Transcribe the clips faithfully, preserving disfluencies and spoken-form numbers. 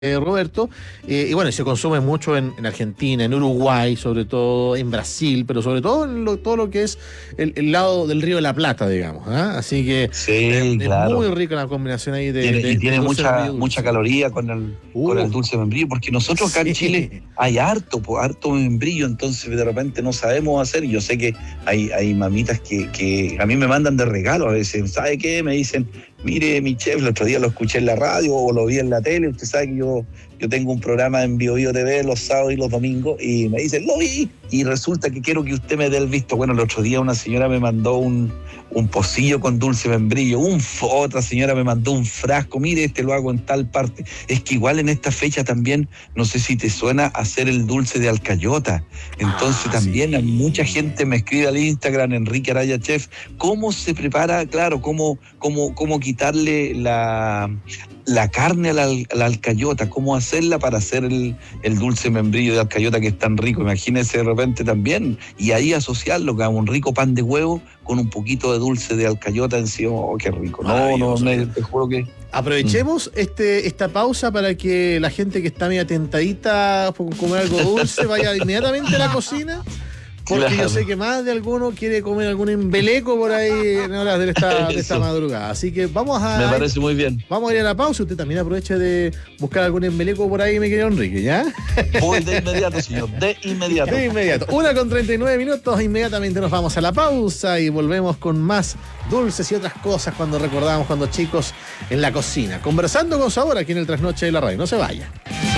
Eh, Roberto, eh, y bueno, se consume mucho en, en Argentina, en Uruguay, sobre todo en Brasil, pero sobre todo en lo- todo lo que es el, el lado del Río de la Plata, digamos, ¿ah? Así que eh, Sí, es claro. muy rica la combinación ahí de, Tiene, de, y de tiene dulce de mucha membrillo mucha dulce. caloría con el, con Uh, el dulce membrillo, porque nosotros acá en Chile sí. hay harto, po, harto membrillo, entonces de repente no sabemos hacer. Y yo sé que hay, hay mamitas que, que a mí me mandan de regalo a veces. ¿Sabe qué? Me dicen, mire, mi chef, el otro día lo escuché en la radio o lo vi en la tele. Usted sabe que yo, yo tengo un programa en Bio Bio T V los sábados y los domingos, y me dicen, lo vi, y resulta que quiero que usted me dé el visto. Bueno, el otro día una señora me mandó un, un pocillo con dulce membrillo, un, otra señora me mandó un frasco, mire, este lo hago en tal parte. Es que igual en esta fecha también, no sé si te suena, hacer el dulce de alcayota. Entonces Ah, también sí. mucha gente me escribe al Instagram, Enrique Araya Chef, cómo se prepara, claro, cómo, cómo, cómo quitarle la, la carne a la, a la alcayota, cómo hacerla para hacer el, el dulce membrillo de alcayota que es tan rico. Imagínese de repente también, y ahí asociarlo con un rico pan de huevo con un poquito de dulce de alcayota encima. Oh, qué rico. No, no, Maravilloso. me, te juro que... Aprovechemos este, esta pausa para que la gente que está media tentadita por comer algo dulce vaya inmediatamente a la cocina. Porque Claro. yo sé que más de alguno quiere comer algún embeleco por ahí en horas de esta, de esta Eso. madrugada. Así que vamos a, Me parece muy bien. vamos a ir a la pausa. Usted también aproveche de buscar algún embeleco por ahí, mi querido Enrique, ¿ya? Voy de inmediato, señor, de inmediato. De inmediato. Una con treinta y nueve minutos. Inmediatamente nos vamos a la pausa y volvemos con más dulces y otras cosas cuando recordamos cuando chicos en la cocina. Conversando con sabor aquí en el Trasnoche de la Radio. No se vaya.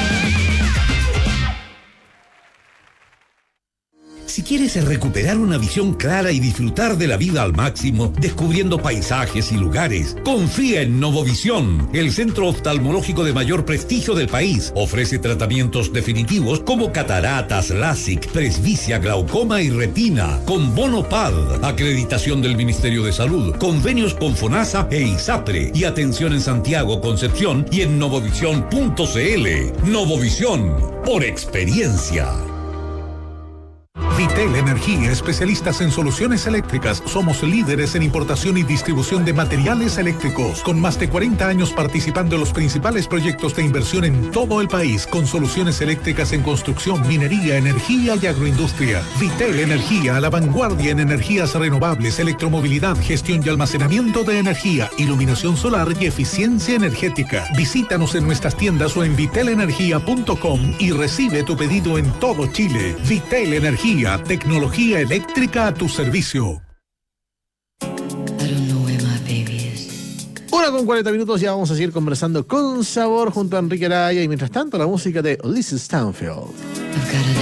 Si quieres recuperar una visión clara y disfrutar de la vida al máximo, descubriendo paisajes y lugares, confía en Novovisión, el centro oftalmológico de mayor prestigio del país. Ofrece tratamientos definitivos como cataratas, LASIK, presbicia, glaucoma y retina, con bono P A D, acreditación del Ministerio de Salud, convenios con FONASA e ISAPRE, y atención en Santiago, Concepción y en novovisión punto cl. Novovisión, por experiencia. Vitel Energía, especialistas en soluciones eléctricas. Somos líderes en importación y distribución de materiales eléctricos, con más de cuarenta años participando en los principales proyectos de inversión en todo el país, con soluciones eléctricas en construcción, minería, energía y agroindustria. Vitel Energía, a la vanguardia en energías renovables, electromovilidad, gestión y almacenamiento de energía, iluminación solar y eficiencia energética. Visítanos en nuestras tiendas o en vitel energía punto com y recibe tu pedido en todo Chile. Vitel Energía, tecnología eléctrica a tu servicio. Una con cuarenta minutos, ya vamos a seguir conversando con sabor junto a Enrique Araya y mientras tanto la música de Ulysses Stanfield.